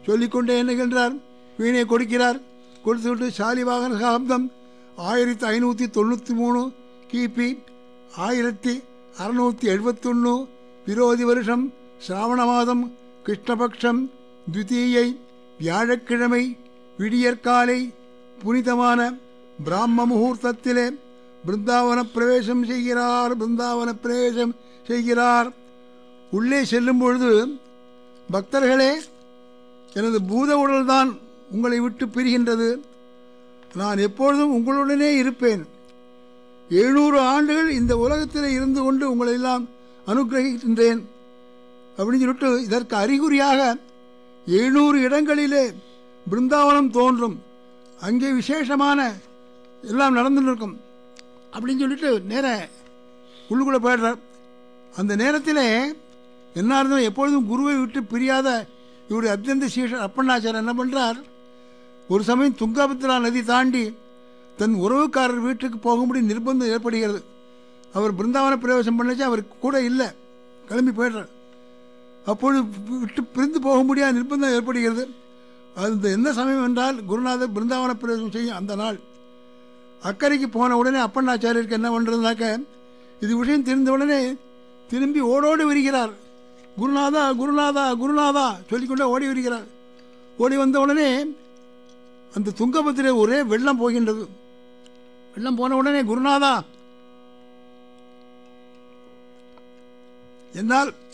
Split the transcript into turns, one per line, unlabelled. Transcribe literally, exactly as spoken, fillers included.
சொல்லிக்கொண்டே என்னகின்றார். வீணை கொடுக்கிறார். கொடுத்துவிட்டு சாலிவாகன சகாப்தம் ஆயிரத்தி ஐநூற்றி தொண்ணூற்றி மூணு கிபி ஆயிரத்தி அறுநூற்றி எழுபத்தொன்று விரோதி வருஷம் சிராவண மாதம் கிருஷ்ணபக்ஷம் துவிதீயை வியாழக்கிழமை விடியற்காலை புனிதமான பிராம முகூர்த்தத்திலே பிருந்தாவன பிரவேசம் செய்கிறார். பிருந்தாவன பிரவேசம் செய்கிறார். உள்ளே செல்லும் பொழுது, பக்தர்களே, எனது பூத உடல்தான் உங்களை விட்டு பிரிகின்றது. நான் எப்பொழுதும் உங்களுடனே இருப்பேன். எழுநூறு ஆண்டுகள் இந்த உலகத்தில் இருந்து கொண்டு உங்களை எல்லாம் அனுகிரகிக்கின்றேன் அப்படின்னு சொல்லிட்டு, இதற்கு அறிகுறியாக எழுநூறு இடங்களிலே பிருந்தாவனம் தோன்றும். அங்கே விசேஷமான எல்லாம் நடந்துட்டு இருக்கும் அப்படின்னு சொல்லிட்டு நேர உள்ளுக்குள்ளே போயிடுறார். அந்த நேரத்தில் என்ன இருந்தாலும் எப்பொழுதும் குருவை விட்டு பிரியாத இவருடைய அத்தியந்த சீஷர் அப்பண்ணாச்சார் என்ன பண்ணுறார், ஒரு சமயம் துங்கபத்ரா நதி தாண்டி தன் உறவுக்காரர் வீட்டுக்கு போகும்படி நிர்பந்தம் ஏற்படுகிறது. அவர் பிருந்தாவன பிரவேசம் பண்ணச்சு அவர் கூட இல்லை, கிளம்பி போய்ட்றார். அப்பொழுது விட்டு பிரிந்து போக முடியாத நிர்பந்தம் ஏற்படுகிறது. அது எந்த சமயம் என்றால் குருநாதர் பிருந்தாவன பிரவேசம் செய்யும் அந்த நாள். அக்கறைக்கு போன உடனே அப்பண்ணாச்சாரியருக்கு என்ன பண்ணுறதுனாக்க, இது விஷயம் தெரிந்த உடனே திரும்பி ஓடோடி வருகிறார். குருநாதா குருநாதா குருநாதா சொல்லிக்கொண்டே ஓடி வருகிறார். ஓடி வந்த உடனே அந்த துங்கபத்திலே ஒரே வெள்ளம் போகின்றது. வெள்ளம் போன உடனே குருநாதா என்னால்